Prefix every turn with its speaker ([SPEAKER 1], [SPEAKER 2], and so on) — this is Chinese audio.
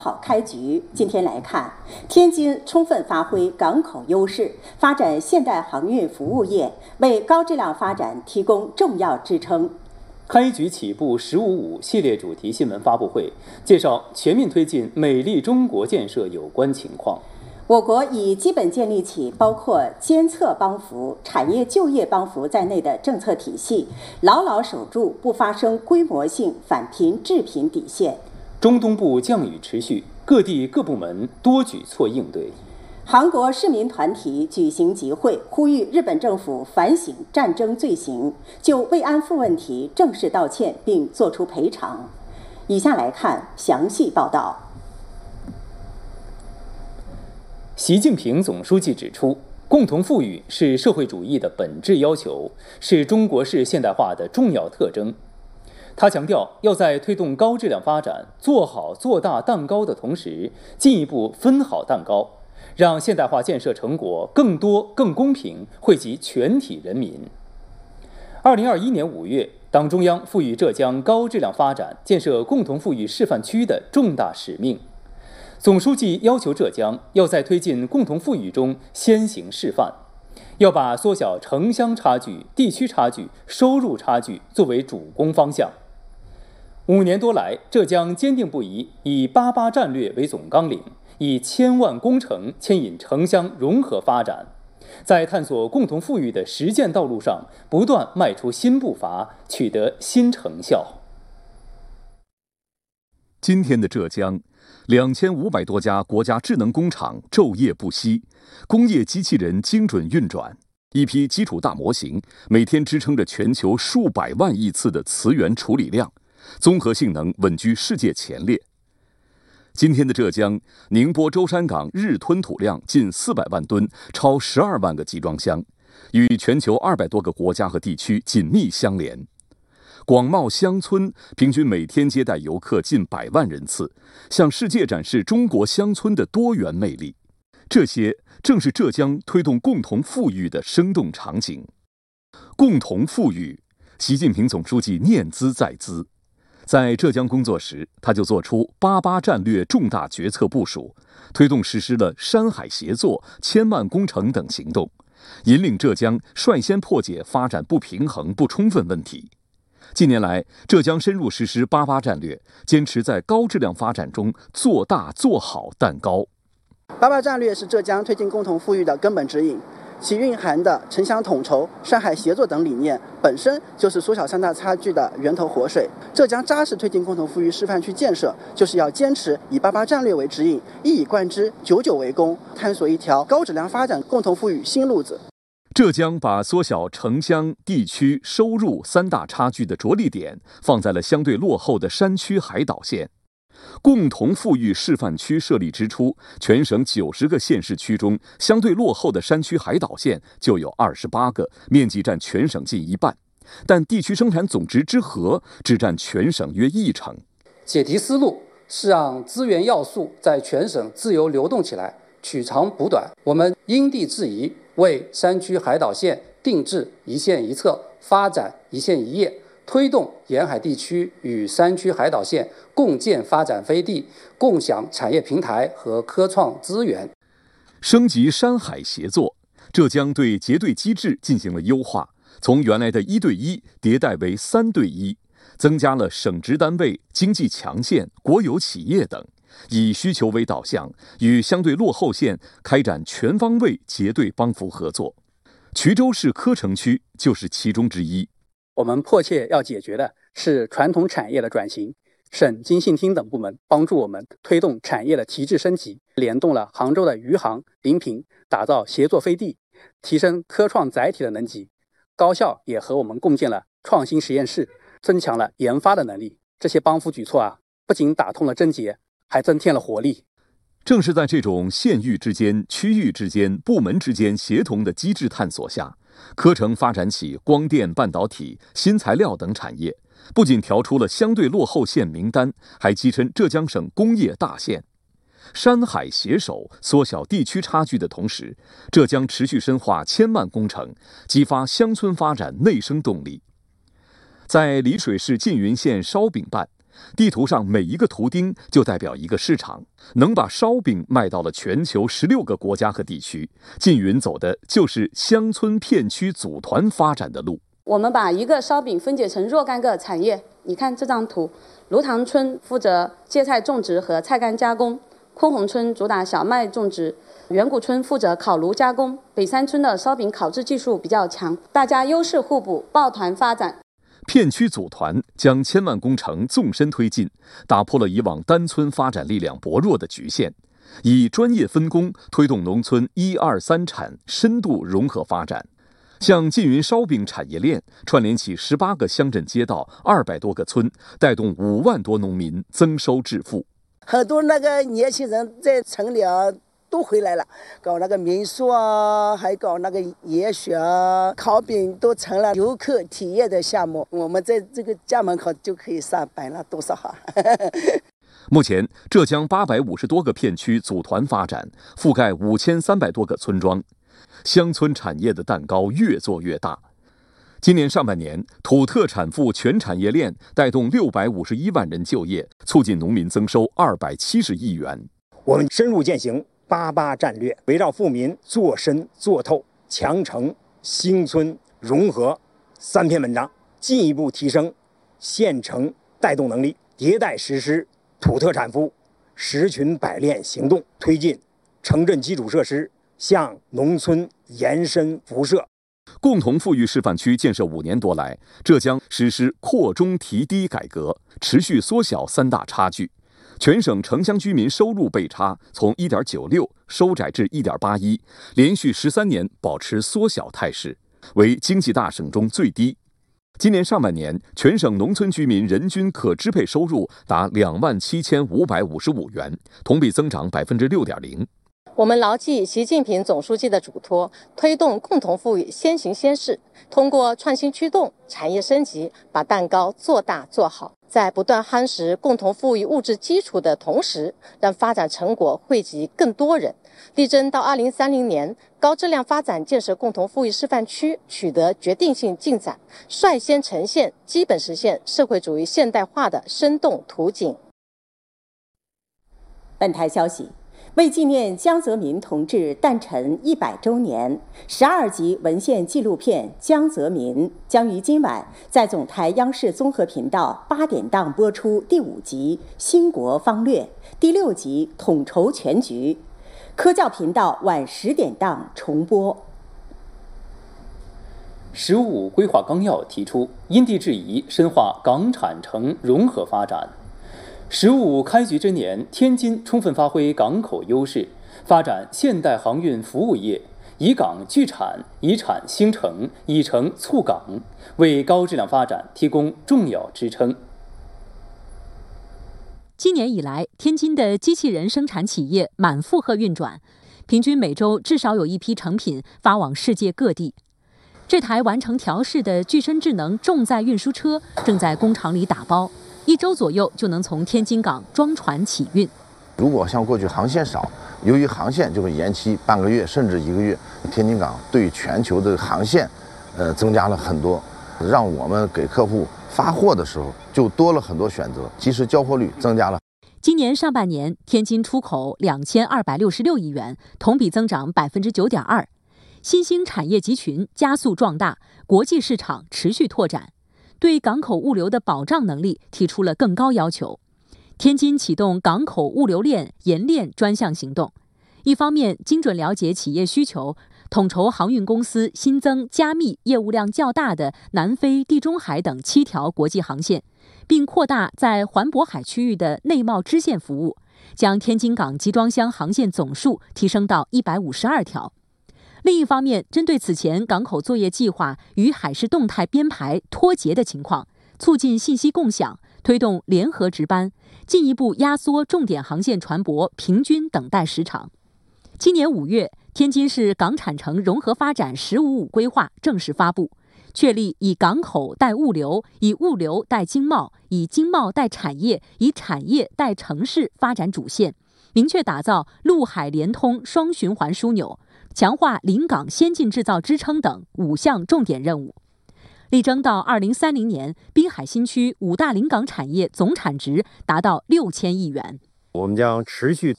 [SPEAKER 1] 好开局。今天来看，天津充分发挥港口优势，发展现代航运服务业，为高质量发展提供重要支撑。
[SPEAKER 2] 开局起步“15+5”系列主题新闻发布会介绍全面推进美丽中国建设有关情况。
[SPEAKER 1] 我国已基本建立起包括监测帮扶、产业就业帮扶在内的政策体系，牢牢守住不发生规模性返贫致贫底线。
[SPEAKER 2] 中东部降雨持续，各地各部门多举措应对。
[SPEAKER 1] 韩国市民团体举行集会，呼吁日本政府反省战争罪行，就慰安妇问题正式道歉并作出赔偿。以下来看详细报道。
[SPEAKER 2] 习近平总书记指出，共同富裕是社会主义的本质要求，是中国式现代化的重要特征。他强调，要在推动高质量发展、做好做大蛋糕的同时，进一步分好蛋糕，让现代化建设成果更多、更公平，惠及全体人民。2021年5月，党中央赋予浙江高质量发展、建设共同富裕示范区的重大使命。总书记要求浙江要在推进共同富裕中先行示范，要把缩小城乡差距、地区差距、收入差距作为主攻方向。5年多来，浙江坚定不移以“88”战略为总纲领，以千万工程牵引城乡融合发展，在探索共同富裕的实践道路上不断迈出新步伐，取得新成效。
[SPEAKER 3] 今天的浙江，2500多家国家智能工厂昼夜不息，工业机器人精准运转，一批基础大模型每天支撑着全球数百万亿次的词源处理量，综合性能稳居世界前列。今天的浙江，宁波舟山港日吞吐量近400万吨，超12万个集装箱，与全球200多个国家和地区紧密相连。广袤乡村平均每天接待游客近100万人次，向世界展示中国乡村的多元魅力。这些正是浙江推动共同富裕的生动场景。共同富裕，习近平总书记念兹在兹。在浙江工作时，他就做出“88”战略重大决策部署，推动实施了山海协作、千万工程等行动，引领浙江率先破解发展不平衡不充分问题。近年来，浙江深入实施“88”战略，坚持在高质量发展中做大做好蛋糕。
[SPEAKER 4] “88”战略是浙江推进共同富裕的根本指引，其蕴含的城乡统筹、山海协作等理念，本身就是缩小三大差距的源头活水。浙江扎实推进共同富裕示范区建设，就是要坚持以“88”战略为指引，一以贯之，久久为功，探索一条高质量发展共同富裕新路子。
[SPEAKER 3] 浙江把缩小城乡、地区、收入三大差距的着力点放在了相对落后的山区海岛县。共同富裕示范区设立之初，全省90个县市区中，相对落后的山区海岛县就有28个，面积占全省近1半，但地区生产总值之和只占全省约1成。
[SPEAKER 5] 解题思路是让资源要素在全省自由流动起来，取长补短。我们因地制宜，为山区海岛县定制一县一策，发展一县一业，推动沿海地区与山区海岛县共建发展飞地，共享产业平台和科创资源。
[SPEAKER 3] 升级山海协作，浙江对结对机制进行了优化，从原来的1对1迭代为3对1，增加了省直单位、经济强县、国有企业等，以需求为导向，与相对落后县开展全方位结对帮扶合作。衢州市柯城区就是其中之一。
[SPEAKER 6] 我们迫切要解决的是传统产业的转型，省经信厅等部门帮助我们推动产业的提质升级，联动了杭州的余杭、临平，打造协作飞地，提升科创载体的能级。高校也和我们共建了创新实验室，增强了研发的能力。这些帮扶举措不仅打通了症结，还增添了活力。
[SPEAKER 3] 正是在这种县域之间、区域之间、部门之间协同的机制探索下，柯城发展起光电、半导体、新材料等产业，不仅调出了相对落后县名单，还跻身浙江省工业大县。山海携手，缩小地区差距的同时，浙江持续深化千万工程，激发乡村发展内生动力。在丽水市缙云县烧饼办， 地图上每一个图钉就代表一个市场，能把烧饼卖到了全球16个国家和地区。缙云走的就是乡村片区组团发展的路。
[SPEAKER 7] 我们把一个烧饼分解成若干个产业，你看这张图，芦塘村负责芥菜种植和菜干加工，昆洪村主打小麦种植，远古村负责烤炉加工，北山村的烧饼烤制技术比较强，大家优势互补，抱团发展。
[SPEAKER 3] 片区组团将千万工程纵深推进，打破了以往单村发展力量薄弱的局限，以专业分工推动农村1、2、3产深度融合发展。像缙云烧饼产业链串联起18个乡镇街道，200多个村，带动5万多农民增收致富。
[SPEAKER 8] 很多那个年轻人在城里都回来了，搞那个民宿还搞那个野雪烤饼，都成了游客体验的项目。我们在这个家门口就可以上班了，多少好！
[SPEAKER 3] 目前，浙江850多个片区组团发展，覆盖5300多个村庄，乡村产业的蛋糕越做越大。今年上半年，土特产赋全产业链带动651万人就业，促进农民增收270亿元。
[SPEAKER 9] 我们深入践行88战略，围绕富民做深做透、强城兴村融合3篇文章，进一步提升县城带动能力，迭代实施土特产赋10群百炼行动，推进城镇基础设施向农村延伸辐射。
[SPEAKER 3] 共同富裕示范区建设5年多来，浙江实施扩中提低改革，持续缩小3大差距。全省城乡居民收入倍差从1.96收窄至1.81，连续13年保持缩小态势，为经济大省中最低。今年上半年，全省农村居民人均可支配收入达27555元，同比增长6.0%。
[SPEAKER 10] 我们牢记习近平总书记的嘱托，推动共同富裕先行先试，通过创新驱动、产业升级，把蛋糕做大做好，在不断夯实共同富裕物质基础的同时，让发展成果惠及更多人，力争到2030年，高质量发展建设共同富裕示范区取得决定性进展，率先呈现基本实现社会主义现代化的生动图景。
[SPEAKER 1] 本台消息，为纪念江泽民同志诞辰100周年，12集文献纪录片《江泽民》将于今晚在总台央视综合频道8点档播出第5集《兴国方略》，第6集《统筹全局》，科教频道晚10点档重播。
[SPEAKER 2] 15规划纲要提出，因地制宜深化港产城融合发展。15开局之年，天津充分发挥港口优势，发展现代航运服务业，以港聚产，以产兴城，以城促港，为高质量发展提供重要支撑。
[SPEAKER 11] 今年以来，天津的机器人生产企业满负荷运转，平均每周至少有一批成品发往世界各地。这台完成调试的具身智能重载运输车正在工厂里打包，1周左右就能从天津港装船起运。
[SPEAKER 12] 如果像过去航线少，由于航线就会延期半个月甚至1个月，天津港对全球的航线，增加了很多，让我们给客户发货的时候就多了很多选择，及时交货率增加了。
[SPEAKER 11] 今年上半年，天津出口2266亿元，同比增长9.2%。新兴产业集群加速壮大，国际市场持续拓展，对港口物流的保障能力提出了更高要求。天津启动港口物流链研炼专项行动，一方面精准了解企业需求，统筹航运公司新增加密业务量较大的南非、地中海等7条国际航线，并扩大在环渤海区域的内贸支线服务，将天津港集装箱航线总数提升到152条。另一方面，针对此前港口作业计划与海事动态编排脱节的情况，促进信息共享，推动联合值班，进一步压缩重点航线船舶平均等待时长。今年5月，天津市港产城融合发展15.5规划正式发布，确立以港口带物流、以物流带经贸、以经贸带产业、以产业带城市发展主线，明确打造陆海联通双循环枢纽，强化临港先进制造支撑等5项重点任务。 力争到2030年，滨海新区5大临港产业总产值达到6000亿元。
[SPEAKER 13] 我们将持续